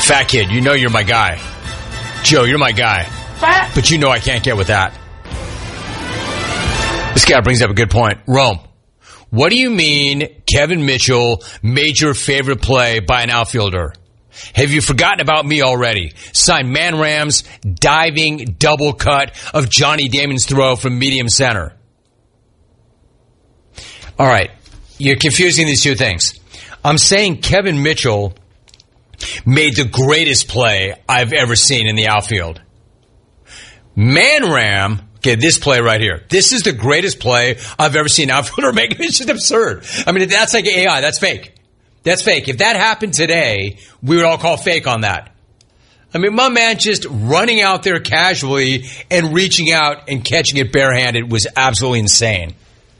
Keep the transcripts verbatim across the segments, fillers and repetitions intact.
fat kid, you know you're my guy. Joe, you're my guy. Fat. But you know I can't get with that. This guy brings up a good point. Rome, what do you mean Kevin Mitchell made your favorite play by an outfielder? Have you forgotten about me already? Signed Man Ram's diving double cut of Johnny Damon's throw from medium center. All right. You're confusing these two things. I'm saying Kevin Mitchell made the greatest play I've ever seen in the outfield. Man Ram, okay, this play right here. This is the greatest play I've ever seen an outfielder make. It's just absurd. I mean, that's like A I. That's fake. That's fake. If that happened today, we would all call fake on that. I mean, my man just running out there casually and reaching out and catching it barehanded was absolutely insane.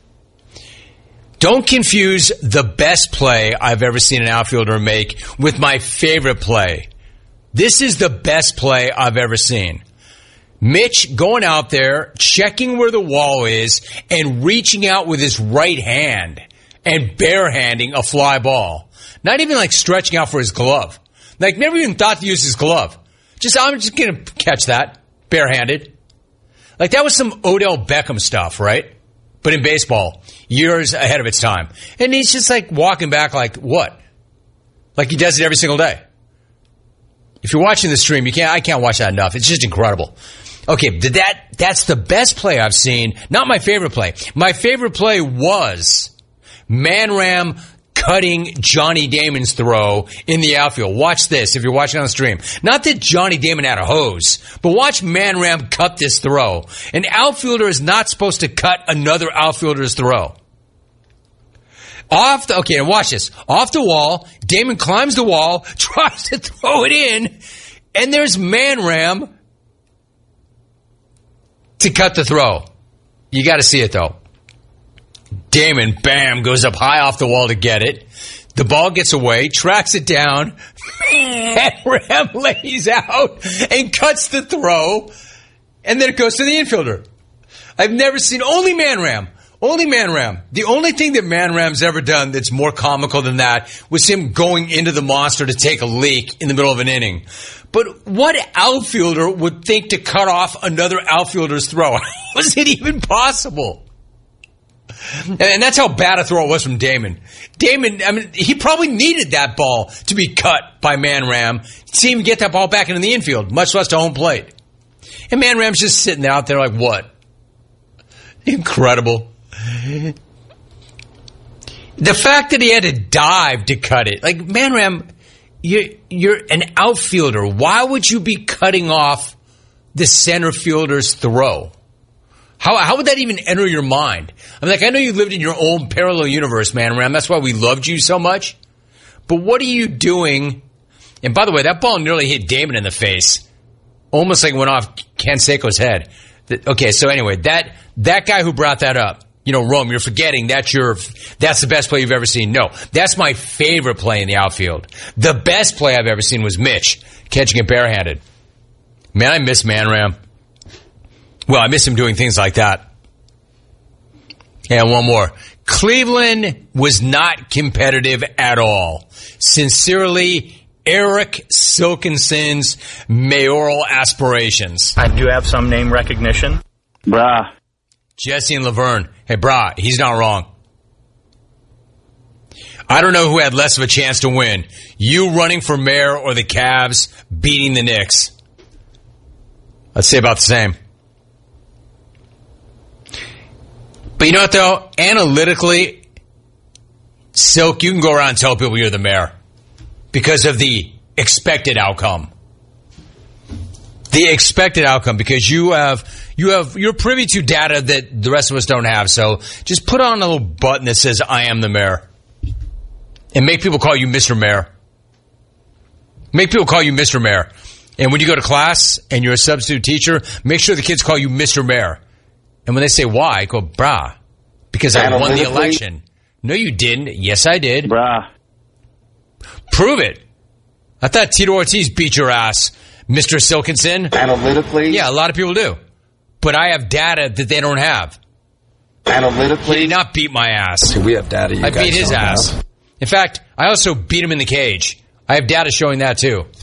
Don't confuse the best play I've ever seen an outfielder make with my favorite play. This is the best play I've ever seen. Mitch going out there, checking where the wall is, and reaching out with his right hand and barehanding a fly ball. Not even like stretching out for his glove. Like never even thought to use his glove. Just, I'm just going to catch that barehanded. Like that was some Odell Beckham stuff, right? But in baseball, years ahead of its time. And he's just like walking back like what? Like he does it every single day. If you're watching the stream, you can't, I can't watch that enough. It's just incredible. Okay, did that, that's the best play I've seen. Not my favorite play. My favorite play was Man Ram cutting Johnny Damon's throw in the outfield. Watch this if you're watching on the stream. Not that Johnny Damon had a hose, but watch Man Ram cut this throw. An outfielder is not supposed to cut another outfielder's throw. Off the, okay, and watch this. Off the wall, Damon climbs the wall, tries to throw it in, and there's Man Ram to cut the throw. You got to see it, though. Damon, bam, goes up high off the wall to get it. The ball gets away, tracks it down, and Ram lays out and cuts the throw, and then it goes to the infielder. I've never seen, only Man Ram, only Man Ram. The only thing that Man Ram's ever done that's more comical than that was him going into the monster to take a leak in the middle of an inning. But what outfielder would think to cut off another outfielder's throw? Was it even possible? And that's how bad a throw it was from Damon. Damon, I mean, he probably needed that ball to be cut by Man Ram to even get that ball back into the infield, much less to home plate. And Man Ram's just sitting out there like, what? Incredible. The fact that he had to dive to cut it. Like, Man Ram, you're, you're an outfielder. Why would you be cutting off the center fielder's throw? How how would that even enter your mind? I mean, like, I know you lived in your own parallel universe, Man Ram. That's why we loved you so much. But what are you doing? And by the way, that ball nearly hit Damon in the face. Almost like it went off Canseco's head. Okay, so anyway, that that guy who brought that up, you know, Rome, you're forgetting that's your that's the best play you've ever seen. No, that's my favorite play in the outfield. The best play I've ever seen was Mitch catching it barehanded. Man, I miss Man Ram. Well, I miss him doing things like that. And one more. Cleveland was not competitive at all. Sincerely, Eric Silkinson's mayoral aspirations. I do have some name recognition. Brah. Jesse and Laverne. Hey, brah, he's not wrong. I don't know who had less of a chance to win. You running for mayor or the Cavs beating the Knicks. I'd say about the same. But you know what, though? Analytically, Silk, you can go around and tell people you're the mayor because of the expected outcome. The expected outcome, because you have, you have, you're privy to data that the rest of us don't have. So just put on a little button that says, I am the mayor. And make people call you Mister Mayor. Make people call you Mister Mayor. And when you go to class and you're a substitute teacher, make sure the kids call you Mister Mayor. And when they say why, go, brah, because I won the election. No, you didn't. Yes, I did. Brah. Prove it. I thought Tito Ortiz beat your ass, Mister Silkinson. Analytically? Yeah, a lot of people do. But I have data that they don't have. Analytically? He did not beat my ass. See, we have data you I guys beat his don't ass. have. In fact, I also beat him in the cage. I have data showing that too.